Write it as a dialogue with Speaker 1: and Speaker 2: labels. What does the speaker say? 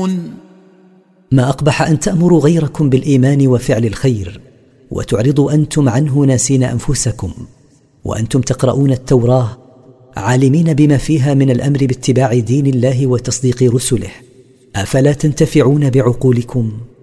Speaker 1: تعلمون؟
Speaker 2: ما أقبح أن تأمروا غيركم بالإيمان وفعل الخير وتعرضوا أنتم عنه ناسين أنفسكم، وأنتم تقرؤون التوراة عالمين بما فيها من الأمر باتباع دين الله وتصديق رسله. أفلا تنتفعون بعقولكم؟